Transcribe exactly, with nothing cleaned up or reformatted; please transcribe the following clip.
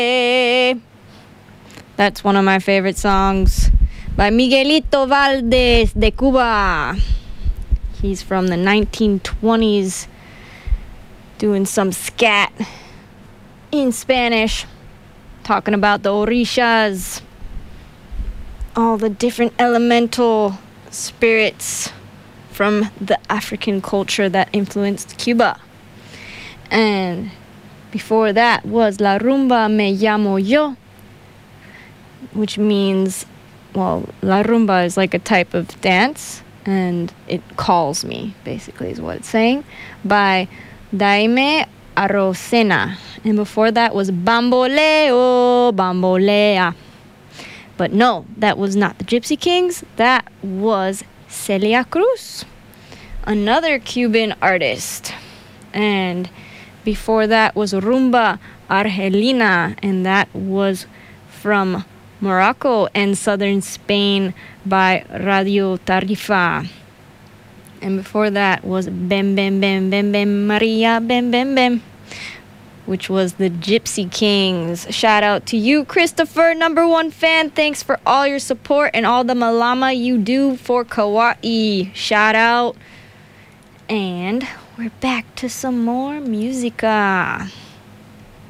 That's one of my favorite songs by Miguelito Valdez de Cuba. He's from the nineteen twenties, doing some scat in Spanish, talking about the orishas, all the different elemental spirits from the African culture that influenced Cuba. And before that was La Rumba Me Llamo Yo, which means, well, La Rumba is like a type of dance, and it calls me, basically, is what it's saying, by Daime Arocena. And before that was Bamboleo, Bambolea. But no, that was not the Gypsy Kings. That was Celia Cruz, another Cuban artist. And before that was Rumba Argelina, and that was from Morocco and southern Spain by Radio Tarifa. And before that was Bem Bem Bem Bem Bem Maria Bem Bem Bem, which was the Gypsy Kings. Shout out to you, Christopher, number one fan. Thanks for all your support and all the malama you do for Kauai. Shout out. And we're back to some more musica.